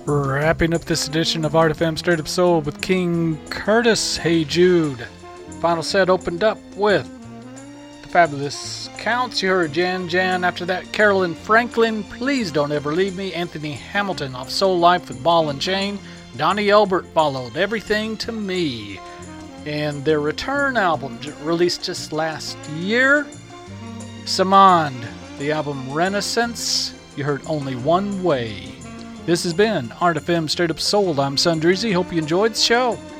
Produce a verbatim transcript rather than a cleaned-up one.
Wrapping up this edition of Art F M Straight Up Soul with King Curtis, Hey Jude. Final set opened up with the fabulous Counts. You heard Jan Jan. After that, Carolyn Franklin, Please Don't Ever Leave Me. Anthony Hamilton off Soul Life with Ball and Chain. Donnie Elbert followed Everything to Me. And their return album released just last year, Samand, the album Renaissance. You heard Only One Way. This has been Art F M Straight Up Soul. I'm Sun Dreezy. Hope you enjoyed the show.